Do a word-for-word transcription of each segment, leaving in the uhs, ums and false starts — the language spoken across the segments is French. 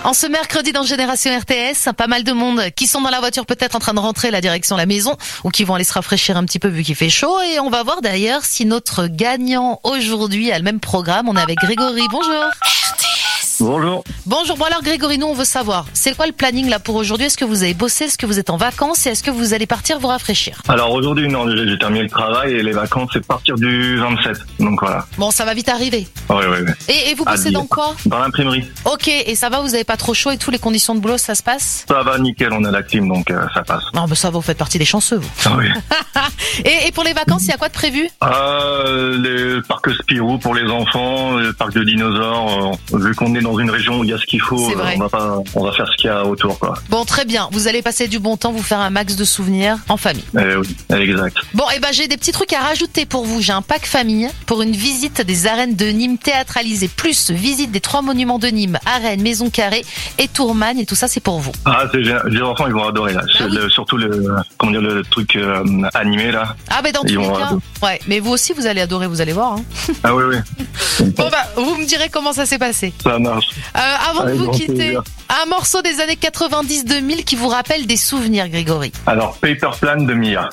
En ce mercredi dans Génération R T S, pas mal de monde qui sont dans la voiture peut-être en train de rentrer la direction la maison ou qui vont aller se rafraîchir un petit peu vu qu'il fait chaud. Et on va voir d'ailleurs si notre gagnant aujourd'hui a le même programme. On est avec Grégory. Bonjour. R T S. Bonjour. Bonjour. Bon alors Grégory, nous on veut savoir, c'est quoi le planning là pour aujourd'hui? Est-ce que vous avez bossé? Est-ce que vous êtes en vacances? Et est-ce que vous allez partir vous rafraîchir? Alors aujourd'hui, non, j'ai, j'ai terminé le travail et les vacances, c'est partir du vingt-sept. Donc voilà. Bon, ça va vite arriver. Oui, oui, oui. Et, et vous bossez dans quoi? Dans l'imprimerie. Ok, et ça va, vous avez pas trop chaud et tout, les conditions de boulot, ça se passe? Ça va, nickel, on a la clim, donc euh, ça passe. Non, mais ça va, vous faites partie des chanceux, vous. Ah oui. et, et pour les vacances, il y a quoi de prévu? euh, Les parcs Spirou pour les enfants, le parc de dinosaures. Euh, vu qu'on est dans une région où il y a ce qu'il faut, euh, on va pas, on va faire ce qu'il y a autour, quoi. Bon, très bien. Vous allez passer du bon temps, vous faire un max de souvenirs en famille. Eh oui, exact. Bon, et ben j'ai des petits trucs à rajouter pour vous. J'ai un pack famille pour une visite des arènes de Nîmes théâtralisées, plus visite des trois monuments de Nîmes, arène, maison carrée et Tourmagne, et tout ça c'est pour vous. Ah, c'est génial. Les enfants ils vont adorer là. Ah, oui. le, surtout le, comment dire, le truc euh, animé là. Ah ben dans tous ils les vont cas. adorer. Ouais, mais vous aussi vous allez adorer, vous allez voir. Hein. Ah oui, oui. Bon bah, vous me direz comment ça s'est passé. Ça marche. Euh, avant Allez, de vous quitter, plaisir. un morceau des années quatre-vingt-dix deux mille qui vous rappelle des souvenirs, Grégory. Alors, Paper Plan de Mia.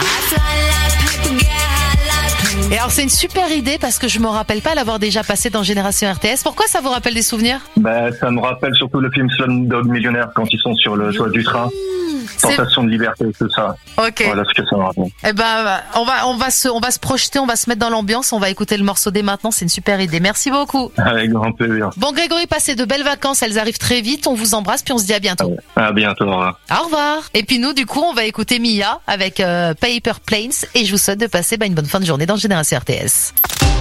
Et alors c'est une super idée parce que je me rappelle pas l'avoir déjà passé dans Génération R T S. Pourquoi ça vous rappelle des souvenirs? Ben, ça me rappelle surtout le film Slumdog Millionnaire quand ils sont sur le toit du train. Sensation de liberté, tout ça. Ok. Voilà ce que ça me rappelle. Eh ben, on va, on va se, on va se projeter, on va se mettre dans l'ambiance, on va écouter le morceau dès maintenant. C'est une super idée. Merci beaucoup. Avec grand plaisir. Bon, Grégory, passez de belles vacances. Elles arrivent très vite. On vous embrasse puis on se dit à bientôt. À bientôt. Au revoir. Au revoir. Et puis nous, du coup, on va écouter Mia avec euh, Paper Planes et je vous souhaite de passer bah, une bonne fin de journée dans Génération R T S.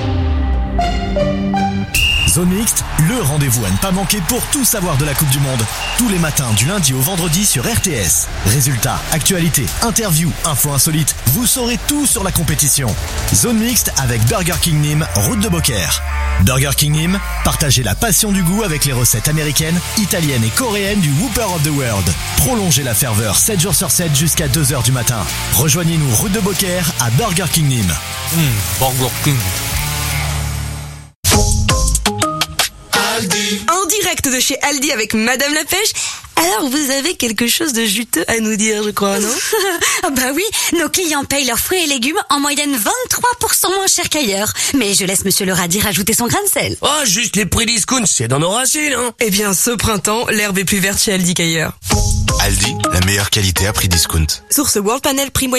Zone Mixte, le rendez-vous à ne pas manquer pour tout savoir de la Coupe du Monde. Tous les matins du lundi au vendredi sur R T S. Résultats, actualités, interviews, infos insolites, vous saurez tout sur la compétition. Zone Mixte avec Burger King Nîmes, route de Beaucaire. Burger King Nîmes, partagez la passion du goût avec les recettes américaines, italiennes et coréennes du Whopper of the World. Prolongez la ferveur sept jours sur sept jusqu'à deux heures du matin. Rejoignez-nous route de Beaucaire à Burger King Nîmes. Mmh, Burger King. En direct de chez Aldi avec Madame la Pêche. Alors, vous avez quelque chose de juteux à nous dire, je crois, non? Ah bah oui, nos clients payent leurs fruits et légumes en moyenne vingt-trois pour cent moins cher qu'ailleurs. Mais je laisse Monsieur le radis rajouter son grain de sel. Oh, juste les prix discount, c'est dans nos racines, hein. Eh bien, ce printemps, l'herbe est plus verte chez Aldi qu'ailleurs. Aldi, la meilleure qualité à prix discount. Source World Panel, prix moyen.